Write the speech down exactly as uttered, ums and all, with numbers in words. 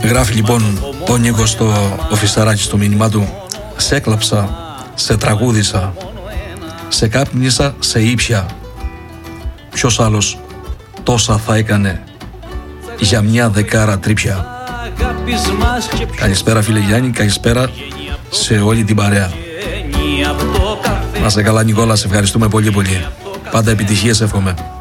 Γράφει λοιπόν ο Νίκος στο Οφισταράκι στο μήνυμά του: σε έκλαψα, σε τραγούδισα, σε κάπνισα, σε ήπια. Ποιος άλλος τόσα θα έκανε για μια δεκάρα τρίπια. Καλησπέρα φίλε Γιάννη, καλησπέρα σε όλη την παρέα. Να σε καλά Νικόλα, σε ευχαριστούμε πολύ πολύ. Πάντα επιτυχίες εύχομαι.